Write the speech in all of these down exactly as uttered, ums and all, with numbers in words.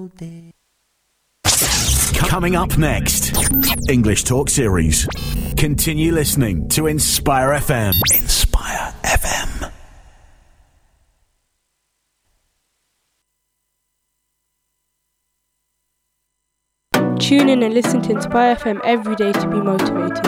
Coming up next, English Talk Series. Continue listening to Inspire F M. Inspire F M. Tune in and listen to Inspire F M every day to be motivated.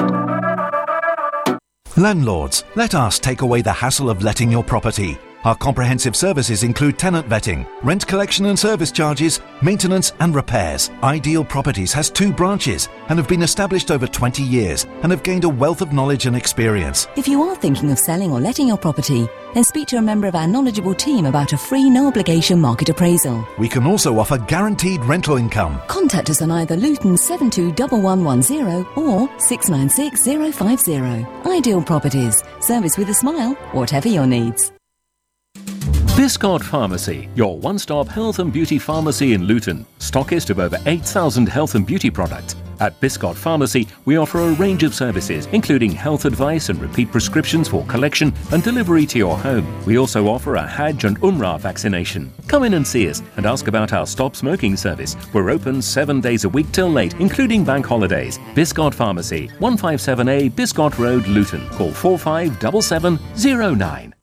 Landlords, let us take away the hassle of letting your property. Our comprehensive services include tenant vetting, rent collection and service charges, maintenance and repairs. Ideal Properties has two branches and have been established over twenty years and have gained a wealth of knowledge and experience. If you are thinking of selling or letting your property, then speak to a member of our knowledgeable team about a free, no-obligation market appraisal. We can also offer guaranteed rental income. Contact us on either Luton seven two one one one zero or six nine six zero five zero. Ideal Properties. Service with a smile, whatever your needs. Biscot Pharmacy, your one-stop health and beauty pharmacy in Luton. Stockist of over eight thousand health and beauty products. At Biscot Pharmacy, we offer a range of services, including health advice and repeat prescriptions for collection and delivery to your home. We also offer a Hajj and Umrah vaccination. Come in and see us and ask about our Stop Smoking service. We're open seven days a week till late, including bank holidays. Biscot Pharmacy, one fifty-seven A Biscot Road, Luton. Call four five seven seven zero nine.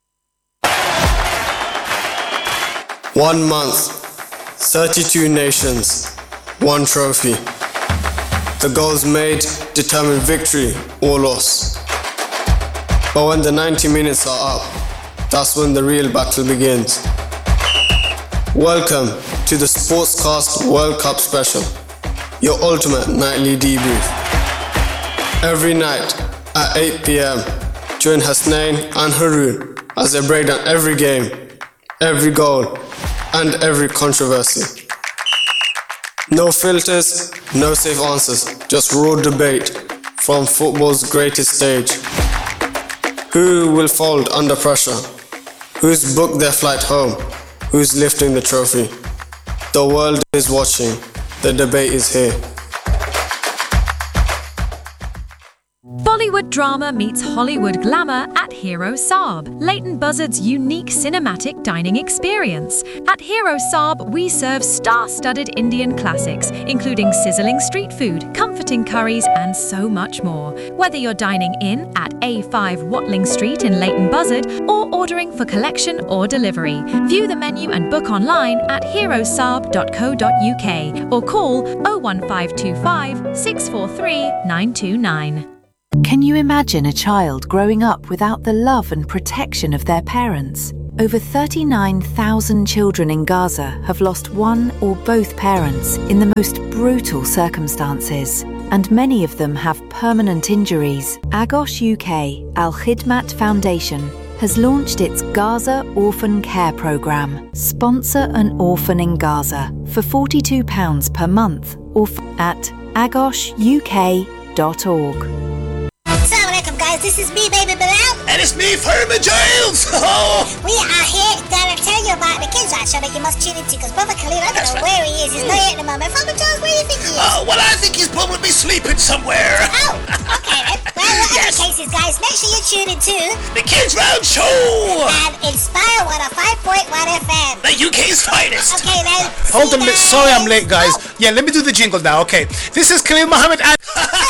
One month, thirty-two nations, one trophy. The goals made determine victory or loss. But when the ninety minutes are up, that's when the real battle begins. Welcome to the Sportscast World Cup Special, your ultimate nightly debrief. Every night at eight p.m, join Hasnain and Haroon as they break down every game, every goal, and every controversy. No filters, no safe answers, just raw debate from football's greatest stage. Who will fold under pressure? Who's booked their flight home? Who's lifting the trophy? The world is watching. The debate is here. Bollywood drama meets Hollywood glamour at Hero Saab, Leighton Buzzard's unique cinematic dining experience. At Hero Saab, we serve star-studded Indian classics, including sizzling street food, comforting curries, and so much more. Whether you're dining in at A five Watling Street in Leighton Buzzard or ordering for collection or delivery, view the menu and book online at hero saab dot co dot uk or call oh one five two five, six four three, nine two nine. Can you imagine a child growing up without the love and protection of their parents? Over thirty-nine thousand children in Gaza have lost one or both parents in the most brutal circumstances, and many of them have permanent injuries. Agos U K Al Khidmat Foundation has launched its Gaza Orphan Care Programme. Sponsor an orphan in Gaza for forty-two pounds per month or f- at agos u k dot org. Guys, this is me, baby Bilal. And it's me, Furman Giles. We are here to tell you about the kids' right show that you must tune into, because Brother Khalil, I don't That's know right. where he is. He's not here at the moment. Furman Giles, where do you think he is? Uh, well, I think he's probably sleeping somewhere. Oh, okay then. Well, whatever yes. cases, guys, make sure you tune into the Kids Round Show and Inspire one oh five point one F M, the U K's finest. Okay then. Hold on a minute. Sorry, I'm late, guys. Oh. Yeah, let me do the jingle now. Okay, this is Khalil Muhammad and.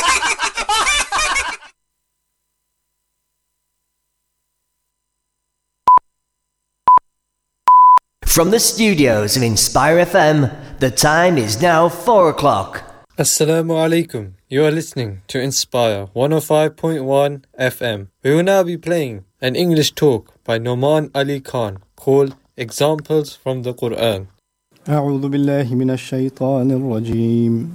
From the studios of Inspire F M, the time is now four o'clock. Assalamu alaikum. You are listening to Inspire one oh five point one F M. We will now be playing an English talk by Noman Ali Khan called Examples from the Quran. أعوذ بالله من الشيطان الرجيم.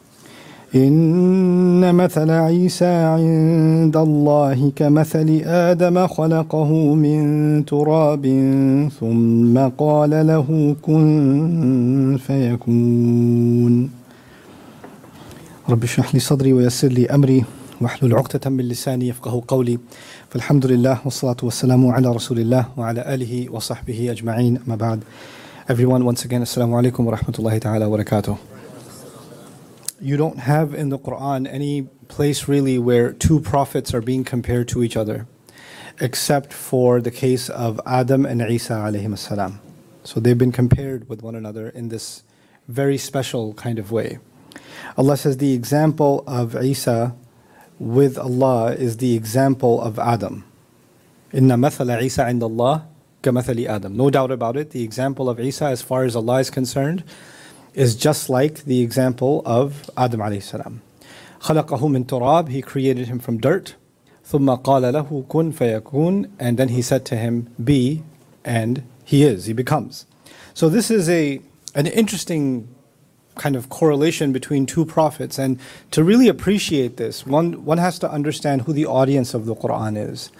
إن مثل عيسى عند الله كمثل آدم خلقه من تراب ثم قال له كن فيكون رب اشرح لي صدري ويسر لي أمري واحلل عقدة من لساني يفقهوا قولي فالحمد لله والصلاة والسلام على رسول الله وعلى آله وصحبه أجمعين أما بعد. Everyone, once again, assalamu alaikum wa rahmatullahi ta'ala wa barakatuh. You don't have in the Quran any place really where two prophets are being compared to each other, except for the case of Adam and Isa alayhim as-salam. So they've been compared with one another in this very special kind of way. Allah says the example of Isa with Allah is the example of Adam. Inna mathala Isa inda Allah ka mathali Adam. No doubt about it, the example of Isa as far as Allah is concerned is just like the example of Adam alayhi salam. خلقه من تراب, he created him from dirt. ثم قال له كن فيكون, and then he said to him, be, and he is, he becomes. So this is a an interesting kind of correlation between two prophets, and to really appreciate this, one one has to understand who the audience of the Quran is.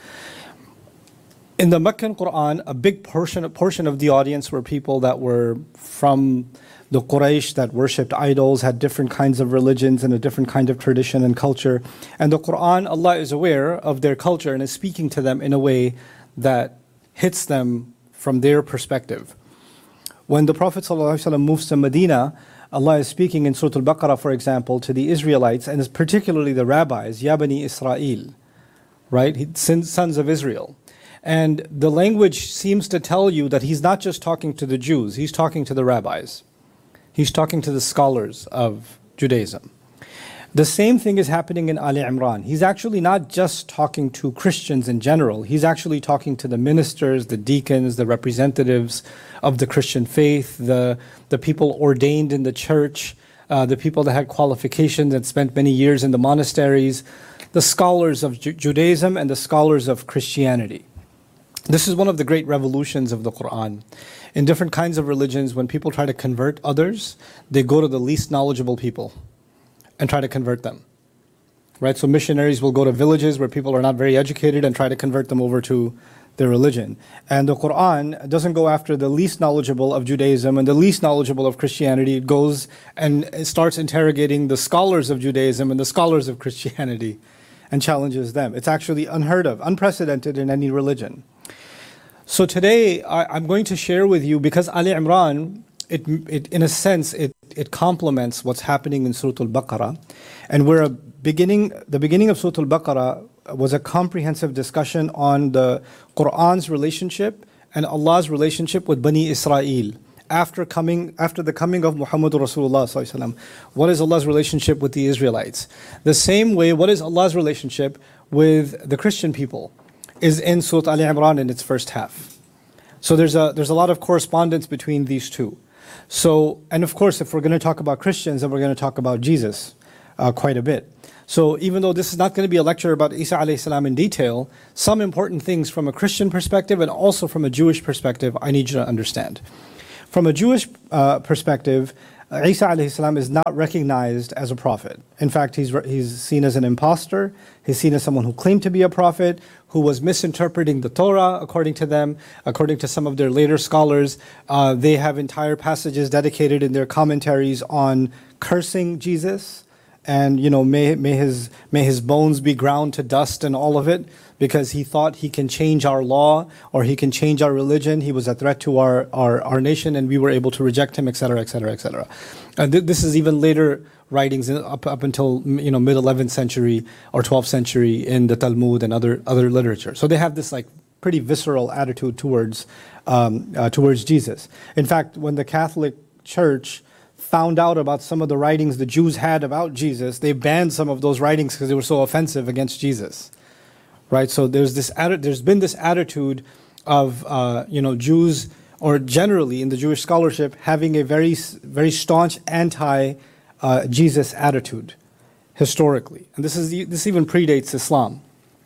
In the Meccan Quran, a big portion a portion of the audience were people that were from the Quraysh that worshipped idols, had different kinds of religions and a different kind of tradition and culture. And the Quran, Allah is aware of their culture and is speaking to them in a way that hits them from their perspective. When the Prophet ﷺ moves to Medina, Allah is speaking in Surah Al-Baqarah, for example, to the Israelites, and particularly the rabbis, Ya Bani Israel, right, sons of Israel. And the language seems to tell you that he's not just talking to the Jews, he's talking to the rabbis. He's talking to the scholars of Judaism. The same thing is happening in Ali Imran. He's actually not just talking to Christians in general. He's actually talking to the ministers, the deacons, the representatives of the Christian faith, the, the people ordained in the church, uh, the people that had qualifications and spent many years in the monasteries, the scholars of Ju- Judaism and the scholars of Christianity. This is one of the great revolutions of the Quran. In different kinds of religions, when people try to convert others, they go to the least knowledgeable people and try to convert them. Right? So missionaries will go to villages where people are not very educated and try to convert them over to their religion. And the Quran doesn't go after the least knowledgeable of Judaism and the least knowledgeable of Christianity. It goes and it starts interrogating the scholars of Judaism and the scholars of Christianity and challenges them. It's actually unheard of, unprecedented in any religion. So today I, I'm going to share with you, because Ali Imran, it, it in a sense, it, it complements what's happening in Surah Al-Baqarah. And we're a beginning, the beginning of Surah Al-Baqarah was a comprehensive discussion on the Qur'an's relationship and Allah's relationship with Bani Israel. After coming, after the coming of Muhammad Rasulullah sallallahu alaihi wasallam, what is Allah's relationship with the Israelites? The same way, what is Allah's relationship with the Christian people is in Surah Ali Imran in its first half. So there's a there's a lot of correspondence between these two. So, and of course, if we're going to talk about Christians, then we're going to talk about Jesus uh, quite a bit. So even though this is not going to be a lecture about Isa alayhi salam in detail, some important things from a Christian perspective and also from a Jewish perspective, I need you to understand. From a Jewish uh, perspective, uh, Isa alayhi salam is not recognized as a prophet. In fact, he's re- he's seen as an imposter. He's seen as someone who claimed to be a prophet, who was misinterpreting the Torah, according to them, according to some of their later scholars. Uh, they have entire passages dedicated in their commentaries on cursing Jesus, and you know, may may his may his bones be ground to dust and all of it, because he thought he can change our law or he can change our religion. He was a threat to our our, our nation, and we were able to reject him, et cetera, et cetera, et cetera. And th- this is even later writings up up until you know mid eleventh century or twelfth century in the Talmud and other other literature. So they have this like pretty visceral attitude towards um, uh, towards Jesus. In fact, when the Catholic Church found out about some of the writings the Jews had about Jesus, they banned some of those writings because they were so offensive against Jesus. Right? So there's this atti- there's been this attitude of uh, you know Jews, or generally in the Jewish scholarship, having a very very staunch anti uh, Jesus attitude historically, and this is the, this even predates Islam.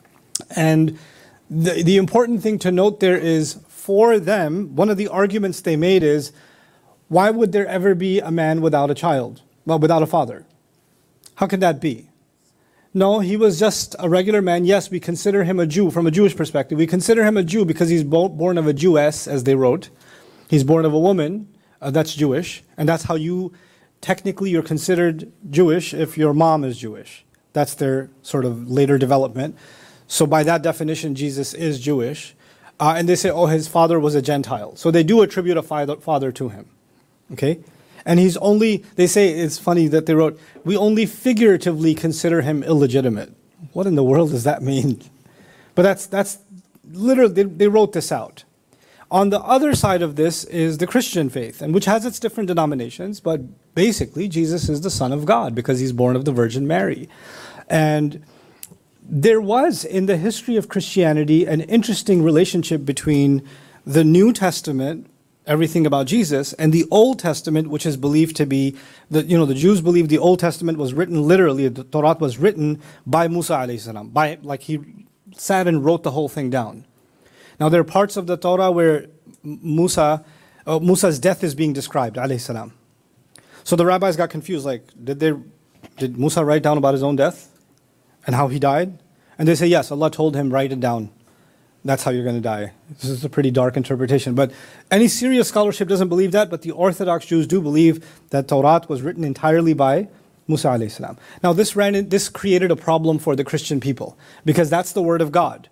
And the the important thing to note there is, for them, one of the arguments they made is, why would there ever be a man without a child, well, without a father? How can that be? No, he was just a regular man. Yes, we consider him a Jew from a Jewish perspective. We consider him a Jew because he's bo- born of a Jewess, as they wrote. He's born of a woman, uh, that's Jewish. And that's how you, technically you're considered Jewish if your mom is Jewish. That's their sort of later development. So by that definition, Jesus is Jewish. Uh, and they say, oh, his father was a Gentile. So they do attribute a father, father to him. Okay? And he's only, they say, it's funny that they wrote, we only figuratively consider him illegitimate. What in the world does that mean? But that's, that's literally, they, they wrote this out. On the other side of this is the Christian faith, and which has its different denominations, but basically Jesus is the Son of God because he's born of the Virgin Mary. And there was in the history of Christianity an interesting relationship between the New Testament, everything about Jesus, and the Old Testament, which is believed to be, the, you know, the Jews believe the Old Testament was written literally, the Torah was written by Musa alayhi salam, by, like he sat and wrote the whole thing down. Now there are parts of the Torah where Musa, uh, Musa's death is being described, alayhi salam. So the rabbis got confused, like, did they, did Musa write down about his own death and how he died? And they say, yes, Allah told him, write it down. That's how you're going to die. This is a pretty dark interpretation. But any serious scholarship doesn't believe that, but the Orthodox Jews do believe that Torah was written entirely by Musa alayhi salam. Now this ran in, this created a problem for the Christian people, because that's the word of God.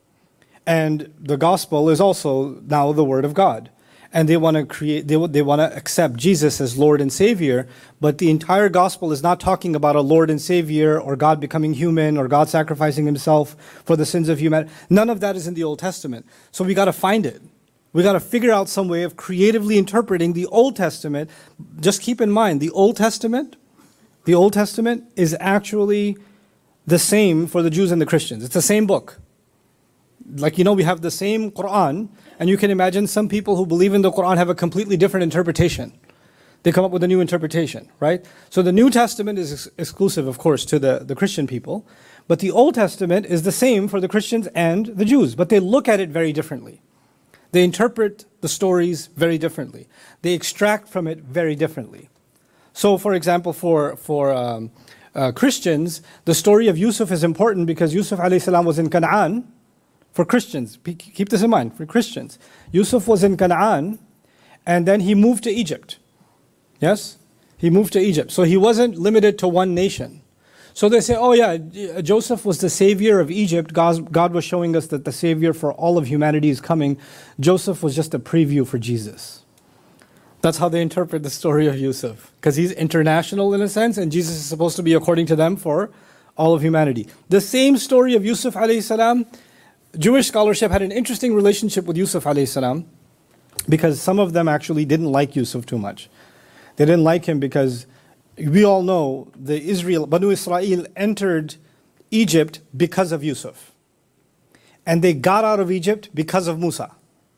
And the gospel is also now the word of God. And they want to create, they, they want to accept Jesus as Lord and Savior, but the entire gospel is not talking about a Lord and Savior or God becoming human or God sacrificing himself for the sins of humanity. None of that is in the Old Testament. So we got to find it. We got to figure out some way of creatively interpreting the Old Testament. Just keep in mind, the Old Testament, the Old Testament is actually the same for the Jews and the Christians. It's the same book. Like, you know, we have the same Quran, and you can imagine some people who believe in the Quran have a completely different interpretation. They come up with a new interpretation, right? So the New Testament is ex- exclusive, of course, to the, the Christian people, but the Old Testament is the same for the Christians and the Jews, but they look at it very differently. They interpret the stories very differently. They extract from it very differently. So, for example, for, for um, uh, Christians, the story of Yusuf is important because Yusuf alayhi salam was in Canaan. For Christians, keep this in mind, for Christians, Yusuf was in Canaan, and then he moved to Egypt. Yes? He moved to Egypt. So he wasn't limited to one nation. So they say, oh yeah, Joseph was the savior of Egypt. God, God was showing us that the savior for all of humanity is coming. Joseph was just a preview for Jesus. That's how they interpret the story of Yusuf. Because he's international in a sense, and Jesus is supposed to be, according to them, for all of humanity. The same story of Yusuf alayhi salam, Jewish scholarship had an interesting relationship with Yusuf alayhi salam, because some of them actually didn't like Yusuf too much. They didn't like him because we all know the Israel, Banu Israel entered Egypt because of Yusuf. And they got out of Egypt because of Musa.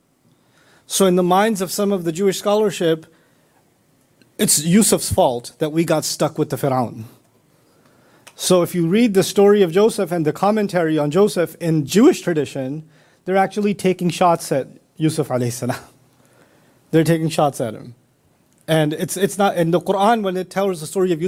So in the minds of some of the Jewish scholarship, it's Yusuf's fault that we got stuck with the Pharaoh. So if you read the story of Joseph and the commentary on Joseph in Jewish tradition, they're actually taking shots at Yusuf alayhi salam. They're taking shots at him. And it's it's not in the Quran when it tells the story of Yusuf.